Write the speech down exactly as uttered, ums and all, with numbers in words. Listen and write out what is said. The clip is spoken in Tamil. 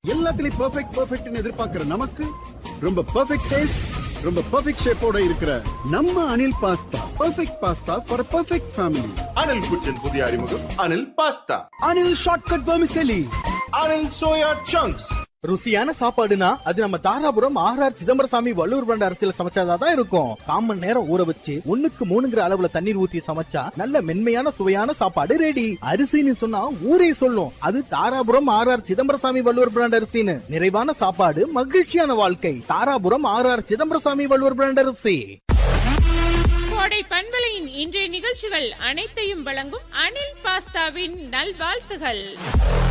எல்லாத்துலயும் பெர்ஃபெக்ட் பெர்ஃபெக்ட்னு எதிர்பார்க்கிற நமக்கு ரொம்ப பெர்ஃபெக்ட் டேஸ்ட், ரொம்ப பெர்ஃபெக்ட் ஷேப்போட இருக்கிற நம்ம Anil pasta perfect pasta for perfect family. Anil குச்சின் புதிய அறிமுகம் Anil pasta. Anil shortcut vermicelli. Anil soya chunks. ருசியான சாப்பாடுனா அது நம்ம தாராபுரம் ஆர்ஆர் சிதம்பரசாமி வள்ளுவர் பிராண்ட் அரிசியில சமைச்சாதான் இருக்கும். காமன் நேரம் ஊற வச்சு ஒண்ணுக்கு மூணுங்கிற அளவுல தண்ணீர் ஊத்தி சமைச்சா நல்ல மென்மையான சுவையான சாப்பாடு ரெடி. அரிசின்னு சொன்னா ஊரே சொல்லும் அது தாராபுரம் ஆர்ஆர் சிதம்பரசாமி வள்ளுவர் பிராண்ட் அரிசின்னு. நிறைவான சாப்பாடு மகிழ்ச்சியான வாழ்க்கை. தாராபுரம் ஆர்ஆர் சிதம்பரசாமி வள்ளுவர் பிராண்ட் அரிசி. கோடை பண்பலையின் இன்றைய நிகழ்ச்சிகள் அனைத்தையும் வழங்கும் அனில் பாஸ்தாவின் நல்வாழ்த்துகள்.